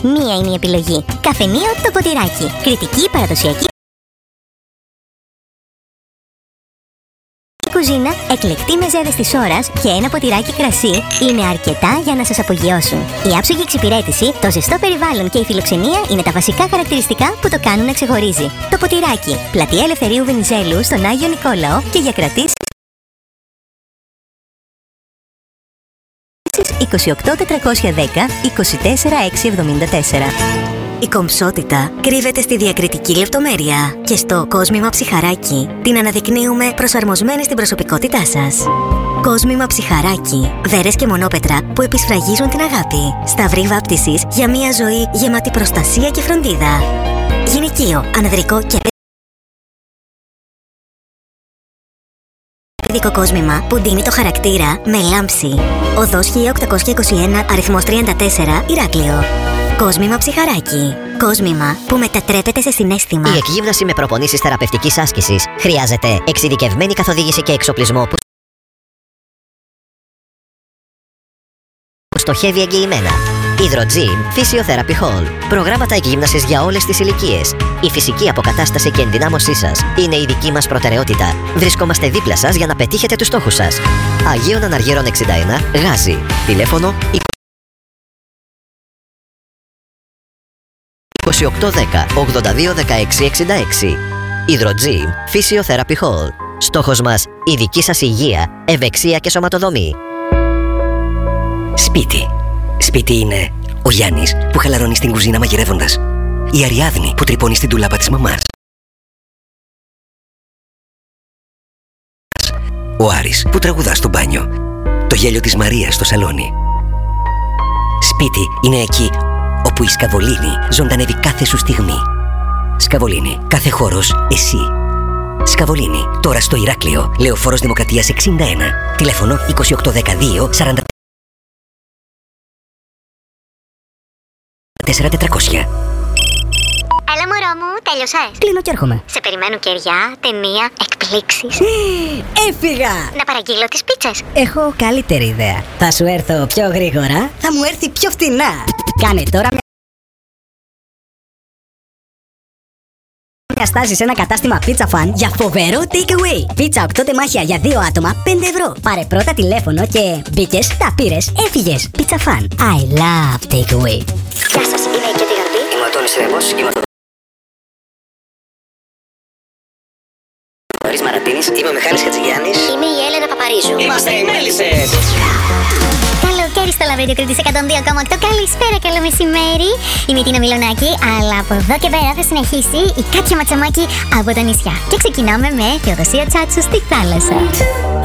μία είναι η επιλογή. Καφενείο Το Ποτηράκι. Κρητική παραδοσιακή κουζίνα, εκλεκτή μεζέδες της ώρας και ένα ποτηράκι κρασί είναι αρκετά για να σας απογειώσουν. Η άψογη εξυπηρέτηση, το ζεστό περιβάλλον και η φιλοξενία είναι τα βασικά χαρακτηριστικά που το κάνουν να ξεχωρίζει. Το Ποτηράκι, πλατεία Ελευθερίου Βενιζέλου στον Άγιο Νικόλαο και για κρατήσεις 28 410 24 674. Η κομψότητα κρύβεται στη διακριτική λεπτομέρεια και στο κόσμημα ψιχαράκι την αναδεικνύουμε προσαρμοσμένη στην προσωπικότητά σας. Κόσμημα ψιχαράκι, βέρες και μονόπετρα που επισφραγίζουν την αγάπη. Σταυρή βάπτισης για μια ζωή γεμάτη προστασία και φροντίδα. Γυναικείο, ανδρικό και παιδικό κόσμημα που δίνει το χαρακτήρα με λάμψη. Οδός 1821, αριθμός 34, Ηράκλειο. Κόσμημα ψιχαράκι. Κόσμημα που μετατρέπεται σε συναίσθημα. Η εκγύμναση με προπονήσεις θεραπευτικής άσκησης χρειάζεται εξειδικευμένη καθοδήγηση και εξοπλισμό που στοχεύει εγγυημένα. Hydrogym Physiotherapy Hall. Προγράμματα εκγύμνασης για όλες τις ηλικίες. Η φυσική αποκατάσταση και ενδυνάμωσή σας είναι η δική μας προτεραιότητα. Βρισκόμαστε δίπλα σας για να πετύχετε τους στόχους σας. Αγίων Αναργύρων 61, Γάζι. Τηλέφωνο 2810 82 16 66. Hydrogym Physiotherapy Hall. Στόχος μας, η δική σας υγεία, ευεξία και σωματοδομή. Σπίτι. Σπίτι είναι ο Γιάννης που χαλαρώνει στην κουζίνα μαγειρεύοντας. Η Αριάδνη που τρυπώνει στην τουλάπα της μαμάς. Ο Άρης που τραγουδά στο μπάνιο. Το γέλιο της Μαρίας στο σαλόνι. Σπίτι είναι εκεί όπου η Σκαβολίνη ζωντανεύει κάθε σου στιγμή. Σκαβολίνη, κάθε χώρος εσύ. Σκαβολίνη, τώρα στο Ηράκλειο, Λεωφόρος Δημοκρατίας 61. Τηλέφωνο 2812 40 4400. Έλα μωρό μου, τέλειωσες? Κλείνω και έρχομαι. Σε περιμένουν κεριά, ταινία, εκπλήξεις. Έφυγα! Να παραγγείλω τις πίτσες. Έχω καλύτερη ιδέα. Θα σου έρθω πιο γρήγορα, θα μου έρθει πιο φτηνά. Κάνε τώρα μια στάση σε ένα κατάστημα Pizza Fan για φοβερό takeaway. Πίτσα 8 τεμάχια για 2 άτομα, 5 ευρώ. Πάρε πρώτα τηλέφωνο και μπήκες, τα πήρες, έφυγες. Pizza Fan. I love takeaway. Γεια σας, είμαι η Κέτη Γαρμπή. Είμαι ο Αντώνης Ρέμος, είμαι ο Θοδωρής Μαρατίνης, είμαι ο Μιχάλης Χατζηγιάννης. Είμαι η Έλενα Παπαρίζου. Είμαστε οι Μέλισσες. Καλοκαίρι στο Love Radio Κρήτης 102,8. Καλησπέρα, καλό μεσημέρι. Είμαι η Τίνα Μιλονάκη, αλλά από εδώ και πέρα θα συνεχίσει η Κάτια Ματσαμάκη από τα νησιά. Και ξεκινάμε με Θεοδοσία Τσάτσου στη θάλασσα.